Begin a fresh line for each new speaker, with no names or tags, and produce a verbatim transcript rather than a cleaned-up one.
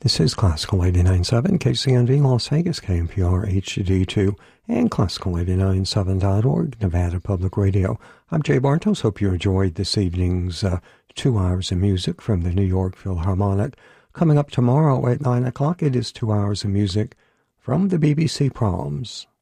This is Classical eighty-nine point seven, K C N V Las Vegas, K M P R H D two, and Classical eighty-nine point seven dot org, Nevada Public Radio. I'm Jay Bartos. Hope you enjoyed this evening's uh, two hours of music from the New York Philharmonic. Coming up tomorrow at nine o'clock, it is two hours of music from the B B C Proms.